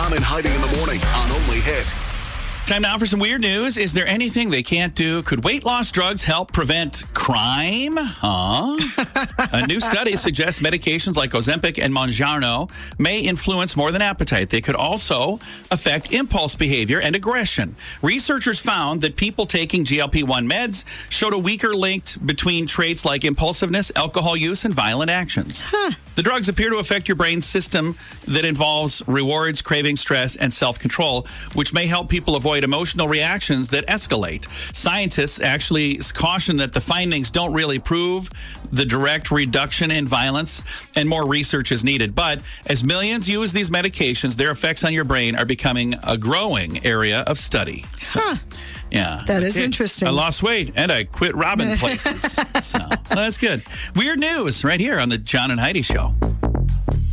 John and Heidi in the morning on Only Hit. Time now for some weird news. Is there anything they can't do? Could weight loss drugs help prevent crime? A new study suggests medications like Ozempic and Mounjaro may influence more than appetite. They could also affect impulse behavior and aggression. Researchers found that people taking GLP-1 meds showed a weaker link between traits like impulsiveness, alcohol use, and violent actions. The drugs appear to affect your brain system that involves rewards, craving, stress, and self-control, which may help people avoid emotional reactions that escalate. Scientists actually caution that the findings don't really prove the direct reduction in violence, and more research is needed. But as millions use these medications, their effects on your brain are becoming a growing area of study. So, yeah. That is interesting. I lost weight and I quit robbing places. So that's good. Weird news right here on the John and Heidi Show.